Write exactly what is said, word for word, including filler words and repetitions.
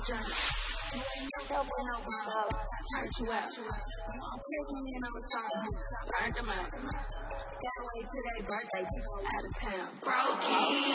journey. You ain't no help with no ball. I turned you out. I'm crazy and I'm sorry. Burned them out. Gotta wait till their birthday. Out of town. Brokey.